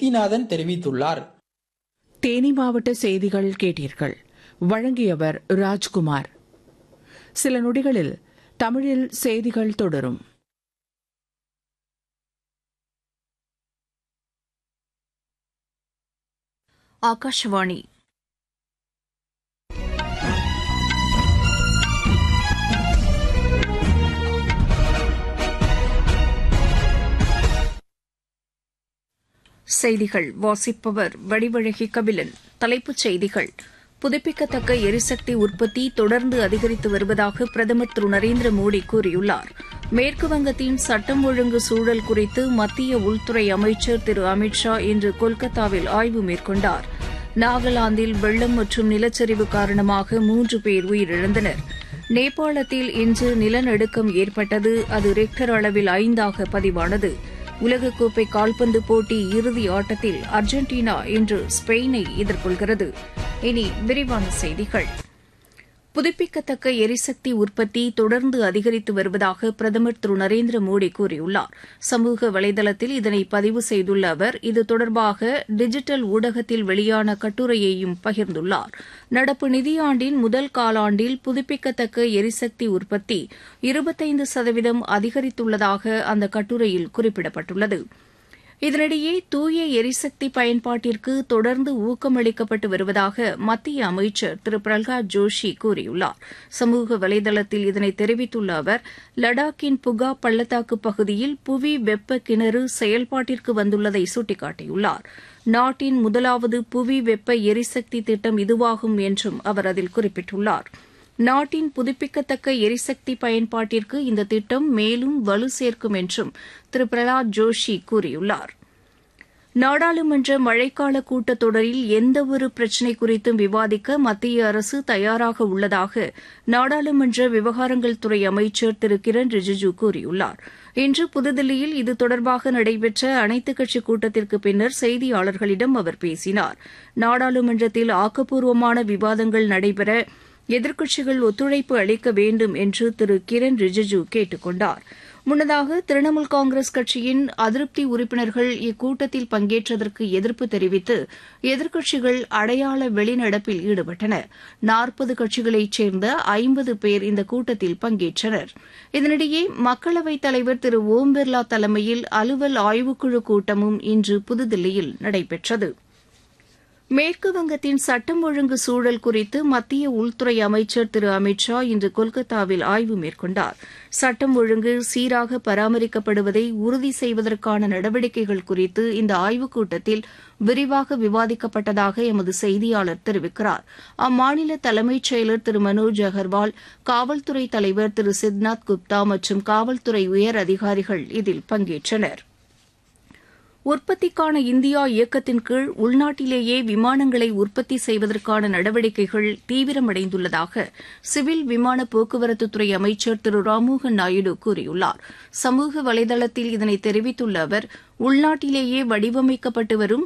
வைத்தியநாதன் தெரிவித்துள்ளார். தேனி மாவட்ட செய்திகள் கேட்டீர்கள். வழங்கியவர் ராஜ்குமார். சில நொடிகளில் தமிழில் செய்திகள் தொடரும். ஆகாஷவாணி. செய்திகள் வாசிப்பவர் வடிவழகி கபிலன். தலைப்புச் செய்திகள். புதுப்பிக்கத்தக்க எரிசக்தி உற்பத்தி தொடர்ந்து அதிகரித்து வருவதாக பிரதமர் திரு நரேந்திர மோடி கூறியுள்ளார். மேற்குவங்கத்தின் சட்டம் ஒழுங்கு சூழல் குறித்து மத்திய உள்துறை அமைச்சர் திரு அமித் ஷா இன்று கொல்கத்தாவில் ஆய்வு மேற்கொண்டார். நாகாலாந்தில் வெள்ளம் மற்றும் நிலச்சரிவு காரணமாக 3 பேர் உயிரிழந்தனர். நேபாளத்தில் இன்று நிலநடுக்கம் ஏற்பட்டது. அது ரிக்டர் அளவில் 5ஆக பதிவானது. உலகக்கோப்பை கால்பந்து போட்டி இறுதி ஆட்டத்தில் அர்ஜென்டினா இன்று ஸ்பெயினை எதிர்கொள்கிறது. இனி விரிவான செய்திகள். புதுப்பிக்கத்தக்க எரிசக்தி உற்பத்தி தொடர்ந்து அதிகரித்து வருவதாக பிரதமர் திரு நரேந்திர மோடி கூறியுள்ளார். சமூக வலைதளத்தில் இதனை பதிவு செய்துள்ள அவர் இது தொடர்பாக டிஜிட்டல் ஊடகத்தில் வெளியான கட்டுரையையும் பகிர்ந்துள்ளார். நடப்பு நிதியாண்டின் முதல் காலாண்டில் புதுப்பிக்கத்தக்க எரிசக்தி உற்பத்தி 25% அதிகரித்துள்ளதாக அந்த கட்டுரையில் குறிப்பிடப்பட்டுள்ளது. இதனிடையே தூய எரிசக்தி பயன்பாட்டிற்கு தொடர்ந்து ஊக்கமளிக்கப்பட்டு வருவதாக மத்திய அமைச்சர் திரு பிரகலாத் ஜோஷி கூறியுள்ளார். சமூக வலைதளத்தில் இதனை தெரிவித்துள்ள அவர் லடாக்கின் புகா பள்ளத்தாக்கு பகுதியில் புவி வெப்ப கிணறு செயல்பாட்டிற்கு வந்துள்ளதை சுட்டிக்காட்டியுள்ளார். நாட்டின் முதலாவது புவி வெப்ப எரிசக்தி திட்டம் இதுவாகும் என்றும் அவர் அதில் குறிப்பிட்டுள்ளார். நாட்டின் புதுப்பிக்கத்தக்க எரிசக்தி பயன்பாட்டிற்கு இந்த திட்டம் மேலும் வலு சேர்க்கும் என்றும் திரு பிரகலாத் ஜோஷி கூறியுள்ளார். நாடாளுமன்ற மழைக்கால கூட்டத்தொடரில் எந்தவொரு பிரச்சினை குறித்தும் விவாதிக்க மத்திய அரசு தயாராக உள்ளதாக நாடாளுமன்ற விவகாரங்கள் துறை அமைச்சர் திரு கிரண் ரிஜிஜூ கூறியுள்ளார். இன்று புதுதில்லியில் இது தொடர்பாக நடைபெற்ற அனைத்துக் கட்சிக் கூட்டத்திற்கு பின்னர் செய்தியாளர்களிடம் அவர் பேசினார். நாடாளுமன்றத்தில் ஆக்கப்பூர்வமான விவாதங்கள் நடைபெற எதிர்க்கட்சிகள் ஒத்துழைப்பு அளிக்க வேண்டும் என்று திரு கிரண் ரிஜிஜூ கேட்டுக் கொண்டார். முன்னதாக திரிணாமுல் காங்கிரஸ் கட்சியின் அதிருப்தி உறுப்பினர்கள் இக்கூட்டத்தில் பங்கேற்றதற்கு எதிர்ப்பு தெரிவித்து எதிர்க்கட்சிகள் அடையாள வெளிநடப்பில் ஈடுபட்டனர். 40 கட்சிகளைச் சேர்ந்த 50 பேர் இந்த கூட்டத்தில் பங்கேற்றனர். இதனிடையே மக்களவைத் தலைவர் திரு ஓம் பிர்லா தலைமையில் அலுவல் ஆய்வுக்குழு கூட்டமும் இன்று புதுதில்லியில் நடைபெற்றது. மேற்குவங்கத்தின் சட்டம் ஒழுங்கு சூழல் குறித்து மத்திய உள்துறை அமைச்சர் திரு அமித் ஷா இன்று கொல்கத்தாவில் ஆய்வு மேற்கொண்டார். சட்டம் ஒழுங்கு சீராக பராமரிக்கப்படுவதை உறுதி செய்வதற்கான நடவடிக்கைகள் குறித்து இந்த ஆய்வுக் கூட்டத்தில் விரிவாக விவாதிக்கப்பட்டதாக எமது செய்தியாளர் தெரிவிக்கிறார். அம்மாநில தலைமைச் செயலர் திரு மனோஜ் அகர்வால், காவல்துறை தலைவர் திரு சித்நாத் குப்தா மற்றும் காவல்துறை உயர் அதிகாரிகள் இதில் பங்கேற்றனர். உற்பத்திக்கான இந்தியா இயக்கத்தின் கீழ் உள்நாட்டிலேயே விமானங்களை உற்பத்தி செய்வதற்கான நடவடிக்கைகள் தீவிரமடைந்துள்ளதாக சிவில் விமான போக்குவரத்துத்துறை அமைச்சர் திரு ராம்மோகன் நாயுடு கூறியுள்ளார். சமூக வலைதளத்தில் இதனை தெரிவித்துள்ள அவர் உள்நாட்டிலேயே வடிவமைக்கப்பட்டு வரும்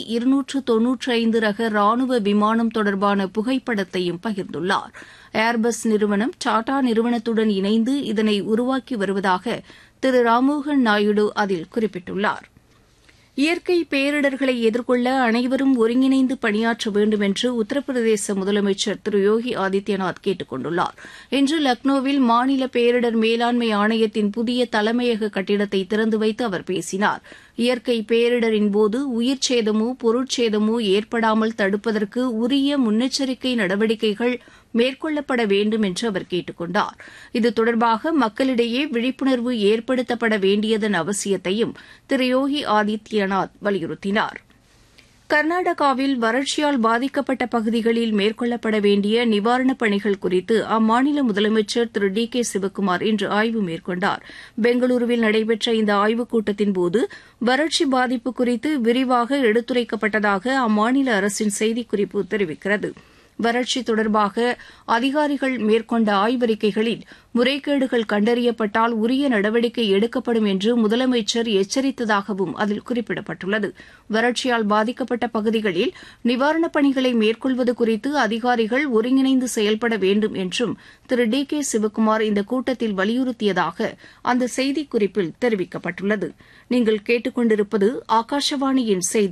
C-295 ரக ராணுவ விமானம் தொடர்பான புகைப்படத்தையும் பகிர்ந்துள்ளார். ஏர்பஸ் நிறுவனம் டாடா நிறுவனத்துடன் இணைந்து இதனை உருவாக்கி வருவதாக திரு ராம்மோகன் நாயுடு அதில் குறிப்பிட்டுள்ளார். இயற்கை பேரிடர்களை எதிர்கொள்ள அனைவரும் ஒருங்கிணைந்து பணியாற்ற வேண்டும் என்று உத்தரப்பிரதேச முதலமைச்சர் திரு யோகி ஆதித்யநாத் கேட்டுக் கொண்டுள்ளார். இன்று லக்னோவில் மாநில பேரிடர் மேலாண்மை ஆணையத்தின் புதிய தலைமையக கட்டிடத்தை திறந்து வைத்து அவர் பேசினார். இயற்கை பேரிடரின்போது உயிர்ச்சேதமோ பொருட்சேதமோ ஏற்படாமல் தடுப்பதற்கு உரிய முன்னெச்சரிக்கை நடவடிக்கைகள் மேற்கொள்ளப்பட வேண்டும் என்று அவர் கேட்டுக் கொண்டார். இது தொடர்பாக மக்களிடையே விழிப்புணர்வு ஏற்படுத்தப்பட வேண்டியதன் அவசியத்தையும் திரு யோகி ஆதித்யநாத் வலியுறுத்தினார். கர்நாடகாவில் வறட்சியால் பாதிக்கப்பட்ட பகுதிகளில் மேற்கொள்ளப்பட வேண்டிய நிவாரணப் பணிகள் குறித்து அம்மாநில முதலமைச்சர் திரு டி கே சிவக்குமார் இன்று ஆய்வு மேற்கொண்டார். பெங்களூருவில் நடைபெற்ற இந்த ஆய்வுக் கூட்டத்தின்போது வறட்சி பாதிப்பு குறித்து விரிவாக எடுத்துரைக்கப்பட்டதாக அம்மாநில அரசின் செய்திக்குறிப்பு தெரிவிக்கிறது. வறட்சி தொடர்பாக அதிகாரிகள் மேற்கொண்ட ஆய்வறிக்கைகளில் முறைகேடுகள் கண்டறியப்பட்டால் உரிய நடவடிக்கை எடுக்கப்படும் என்று முதலமைச்சர் எச்சரித்ததாகவும் அதில் குறிப்பிடப்பட்டுள்ளது. வறட்சியால் பாதிக்கப்பட்ட பகுதிகளில் நிவாரணப் பணிகளை மேற்கொள்வது குறித்து அதிகாரிகள் ஒருங்கிணைந்து செயல்பட வேண்டும் என்றும் திரு டி கே சிவக்குமார் இந்த கூட்டத்தில் வலியுறுத்தியதாக அந்த செய்திக்குறிப்பில் தெரிவிக்கப்பட்டுள்ளது. நீங்கள் கேட்டுக் கொண்டிருப்பது ஆகாஷவாணியின் செய்தி